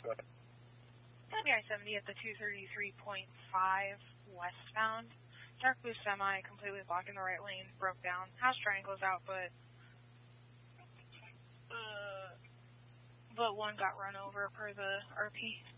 Copy I-70 at the 233.5 westbound. Dark blue semi completely blocking the right lane, broke down. House triangles out, but one got run over per the RP.